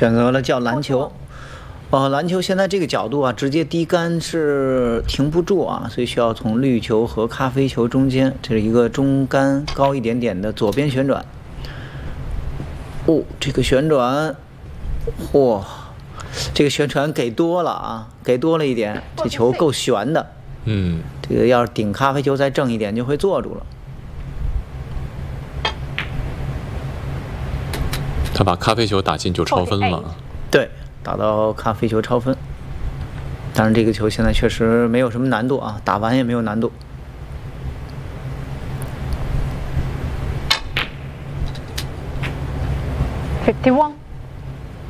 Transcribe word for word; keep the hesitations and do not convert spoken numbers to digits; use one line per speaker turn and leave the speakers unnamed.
选择了叫篮球。呃，篮球现在这个角度啊，直接低杆是停不住啊，所以需要从绿球和咖啡球中间，这是一个中杆高一点点的左边旋转。哦，这个旋转，嚯，这个旋转给多了啊，给多了一点，这球够悬的。
嗯，
这个要是顶咖啡球再正一点，就会坐住了。
他把咖啡球打进就超分了。
对，打到咖啡球超分。当然，这个球现在确实没有什么难度啊，打完也没有难度。
fifty-one